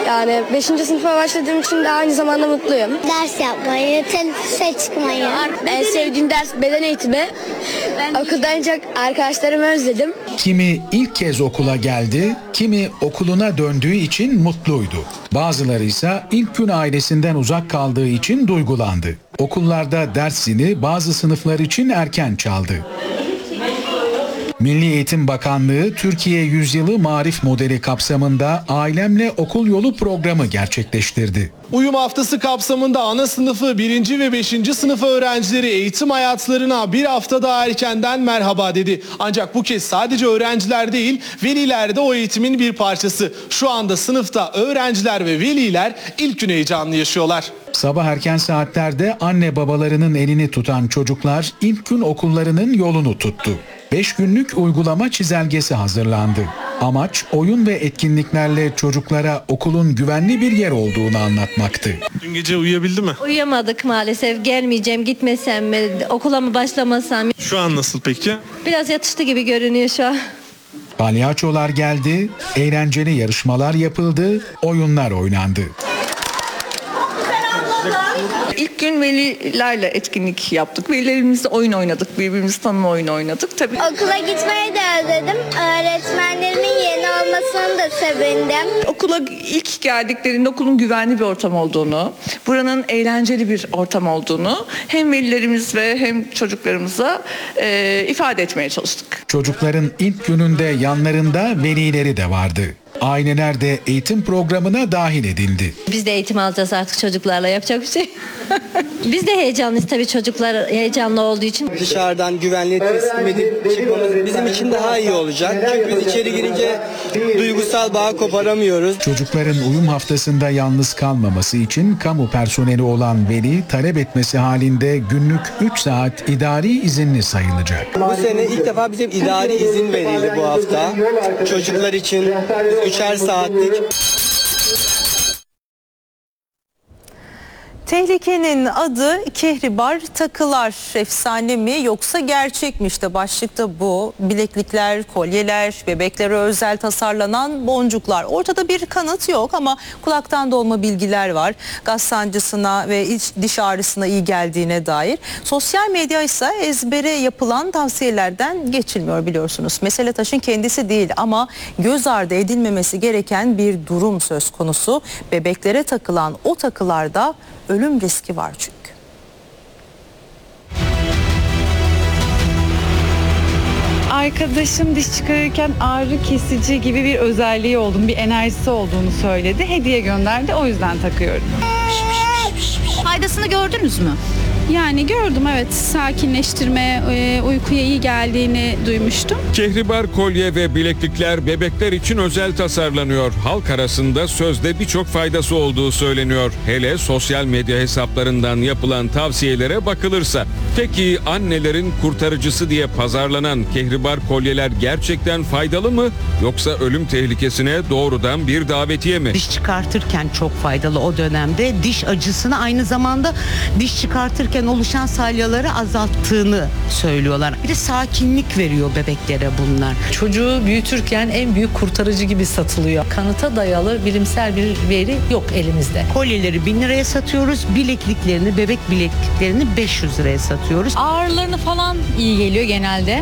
Yani 5. sınıfa başladığım için de aynı zamanda mutluyum. Ders yapmayı, teneffüse çıkmayı. En sevdiğim ders beden eğitimi. Okuldan en çok arkadaşlarımı özledim. Kimi ilk kez okula geldi, kimi okuluna döndüğü için mutluydu. Bazıları ise ilk gün ailesinden uzak kaldığı için duygulandı. Okullarda ders zili bazı sınıflar için erken çaldı. Milli Eğitim Bakanlığı Türkiye Yüzyılı Marif Modeli kapsamında Ailemle Okul Yolu programı gerçekleştirdi. Uyum haftası kapsamında ana sınıfı 1. ve 5. sınıf öğrencileri eğitim hayatlarına bir hafta daha erkenden merhaba dedi. Ancak bu kez sadece öğrenciler değil, veliler de o eğitimin bir parçası. Şu anda sınıfta öğrenciler ve veliler ilk gün heyecanlı yaşıyorlar. Sabah erken saatlerde anne babalarının elini tutan çocuklar ilk gün okullarının yolunu tuttu. 5 günlük uygulama çizelgesi hazırlandı. Amaç oyun ve etkinliklerle çocuklara okulun güvenli bir yer olduğunu anlatmaktı. Dün gece uyuyabildi mi? Uyuyamadık maalesef. Gelmeyeceğim, gitmesem mi, okula mı başlamasam? Şu an nasıl peki? Biraz yatıştı gibi görünüyor şu an. Palyaçolar geldi, eğlenceli yarışmalar yapıldı, oyunlar oynandı. İlk gün velilerle etkinlik yaptık. Velilerimizle oyun oynadık. Birbirimizi tanıma oyunu oynadık. Tabii Okula gitmeyi de özledim. Öğretmenlerimin yeni olmasını da sevindim. okula ilk geldiklerinde okulun güvenli bir ortam olduğunu, buranın eğlenceli bir ortam olduğunu hem velilerimiz ve hem çocuklarımıza ifade etmeye çalıştık. Çocukların ilk gününde yanlarında velileri de vardı. Aileler de eğitim programına dahil edildi. Biz de eğitim alacağız artık çocuklarla, yapacak bir şey. Biz de heyecanlıyız tabii, çocuklar heyecanlı olduğu için. Dışarıdan güvenli teslim edip çıkmamız bizim için daha iyi olacak. Çünkü biz içeri girince duygusal bağ koparamıyoruz. Çocukların uyum haftasında yalnız kalmaması için kamu personeli olan veli talep etmesi halinde günlük 3 saat idari izinli sayılacak. Bu sene ilk defa bize idari izin verildi bu hafta. Çocuklar için 3'er saatlik. Tehlikenin adı kehribar takılar. Efsane mi yoksa gerçek mi? İşte başlıkta bu. Bileklikler, kolyeler, bebeklere özel tasarlanan boncuklar. Ortada bir kanıt yok ama kulaktan dolma bilgiler var. Gaz sancısına ve diş ağrısına iyi geldiğine dair. Sosyal medya ise ezbere yapılan tavsiyelerden geçilmiyor biliyorsunuz. Mesele taşın kendisi değil ama göz ardı edilmemesi gereken bir durum söz konusu. Bebeklere takılan o takılarda ölüm riski var çünkü. Arkadaşım diş çıkarırken ağrı kesici gibi bir özelliği olduğunu, bir enerjisi olduğunu söyledi. Hediye gönderdi, o yüzden takıyorum. Faydasını gördünüz mü? Yani gördüm, evet, sakinleştirme, uykuya iyi geldiğini duymuştum. Kehribar kolye ve bileklikler bebekler için özel tasarlanıyor. Halk arasında sözde birçok faydası olduğu söyleniyor. Hele sosyal medya hesaplarından yapılan tavsiyelere bakılırsa. Peki annelerin kurtarıcısı diye pazarlanan kehribar kolyeler gerçekten faydalı mı? Yoksa ölüm tehlikesine doğrudan bir davetiye mi? Diş çıkartırken çok faydalı o dönemde. Diş acısını, aynı zamanda diş çıkartırken oluşan salyaları azalttığını söylüyorlar. Bir de sakinlik veriyor bebeklere bunlar. Çocuğu büyütürken en büyük kurtarıcı gibi satılıyor. Kanıta dayalı bilimsel bir veri yok elimizde. Kolyeleri 1000 liraya satıyoruz. Bilekliklerini, bebek bilekliklerini 500 liraya satıyoruz. Ağrılarını falan iyi geliyor genelde.